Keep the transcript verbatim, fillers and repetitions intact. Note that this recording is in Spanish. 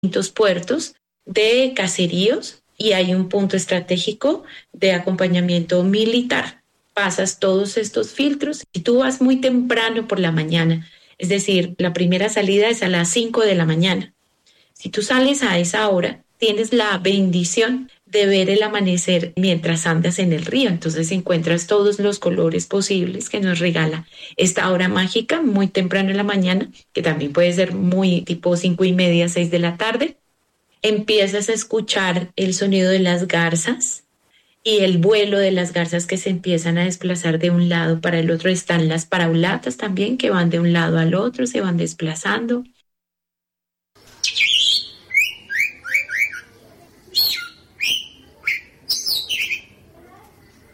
distintos puertos de caseríos y hay un punto estratégico de acompañamiento militar. Pasas todos estos filtros y tú vas muy temprano por la mañana, es decir, la primera salida es a las cinco de la mañana. Si tú sales a esa hora, tienes la bendición de ver el amanecer mientras andas en el río. Entonces encuentras todos los colores posibles que nos regala esta hora mágica muy temprano en la mañana, que también puede ser muy tipo cinco y media, seis de la tarde. Empiezas a escuchar el sonido de las garzas y el vuelo de las garzas que se empiezan a desplazar de un lado para el otro. Están las paraulatas también que van de un lado al otro, se van desplazando.